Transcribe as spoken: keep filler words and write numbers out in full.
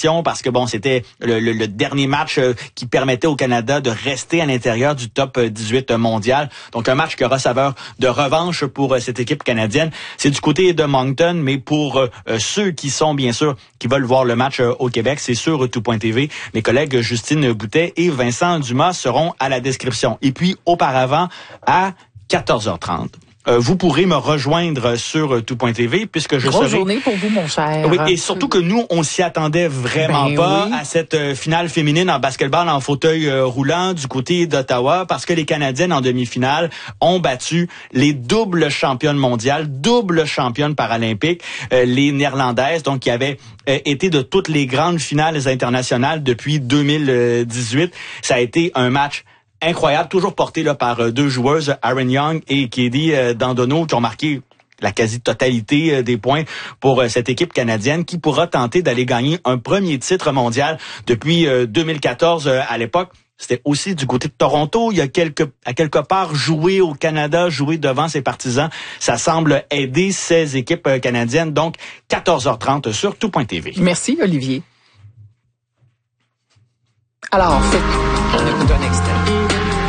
pression parce que bon, c'était le, le, le dernier match euh, qui permettait au Canada de rester à l'intérieur du top dix-huit mondial. Donc un match qui aura saveur de revanche pour euh, cette équipe canadienne. C'est du côté de Moncton, mais pour euh, ceux qui sont bien sûr qui veulent voir le match euh, au Québec, c'est sur tout point t v. Mes collègues Justine Boutet et Vincent Dumas seront à la description. Et puis auparavant à quatorze heures trente. Euh, vous pourrez me rejoindre sur tout point t v puisque je Grosse serai... journée pour vous, mon cher. Oui, et surtout que nous, on s'y attendait vraiment ben pas oui. à cette euh, finale féminine en basketball en fauteuil euh, roulant du côté d'Ottawa parce que les Canadiennes en demi-finale ont battu les doubles championnes mondiales, doubles championnes paralympiques, euh, les Néerlandaises, donc qui avaient euh, été de toutes les grandes finales internationales depuis deux mille dix-huit. Ça a été un match incroyable, toujours porté là par euh, deux joueuses, Aaron Young et Katie euh, Dandono, qui ont marqué la quasi-totalité euh, des points pour euh, cette équipe canadienne qui pourra tenter d'aller gagner un premier titre mondial depuis euh, deux mille quatorze euh, à l'époque. C'était aussi du côté de Toronto. Il y a quelque, à quelque part jouer au Canada, jouer devant ses partisans. Ça semble aider ces équipes euh, canadiennes. Donc, quatorze heures trente sur tout point t v. Merci, Olivier. Alors, fait, on écoute un extrait.